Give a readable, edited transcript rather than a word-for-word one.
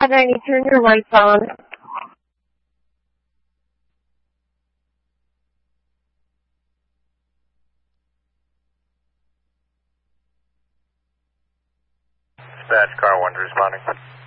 90, turn your lights on. Dispatch, car 1 responding.